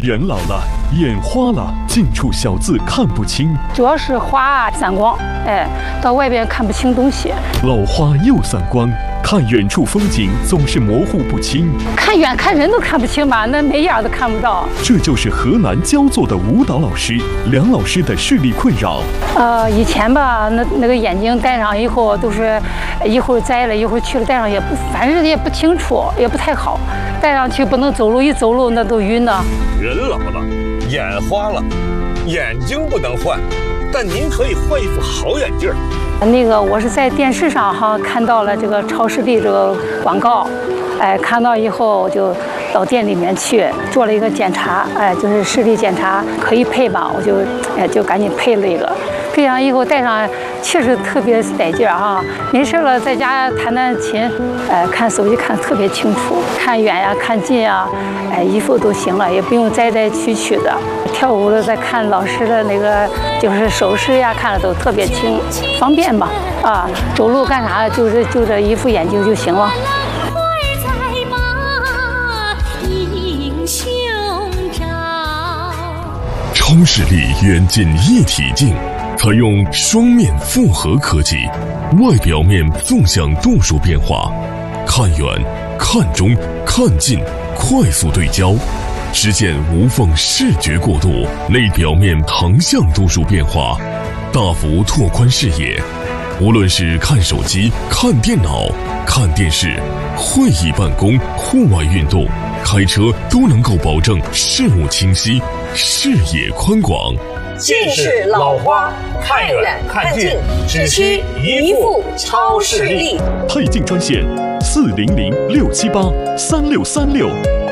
人老了，眼花了，近处小字看不清， 主要是花散光，到外边看不清东西。 老花又散光，看远处风景总是模糊不清， 看远看人都看不清吧，那眉眼都看不到。 这就是河南焦作的舞蹈老师梁老师的视力困扰。 以前吧，那个眼镜戴上以后都是一会儿摘了，一会儿去了，戴上也不，反正也不清楚，也不太好。戴上去不能走路，一走路那都晕呢。 人老了，眼花了，眼睛不能换，但您可以换一副好眼镜。 那个我是在电视上看到了这个超视力这个广告，看到以后我就到店里面去做了一个检查，就是视力检查可以配吧，我就赶紧配了一个。配上以后戴上确实特别带劲儿没事了在家弹弹琴，看手机看得特别清楚，看远呀看近呀，衣服都行了，也不用摘摘取取的。跳舞的在看老师的那个就是手势呀，看的都特别清，方便吧走路干啥就这一副眼镜就行了。 超视力远近一体镜，采用双面复合科技，外表面纵向度数变化，看远、看中、看近，快速对焦，实现无缝视觉过渡；内表面横向度数变化，大幅拓宽视野。无论是看手机、看电脑、看电视、会议办公、户外运动、开车，都能够保证视物清晰，视野宽广。 近视老花，看远看近，只需一副超视力。 配镜专线：400-678-3636。